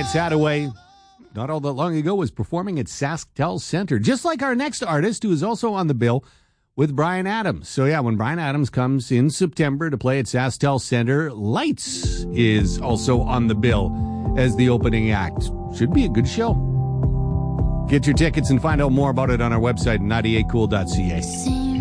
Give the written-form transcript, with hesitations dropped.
Lance Hadaway, not all that long ago, was performing at SaskTel Center, just like our next artist, who is also on the bill with Bryan Adams. So yeah, when Bryan Adams comes in September to play at SaskTel Center, Lights is also on the bill as the opening act. Should be a good show. Get your tickets and find out more about it on our website, 98cool.ca.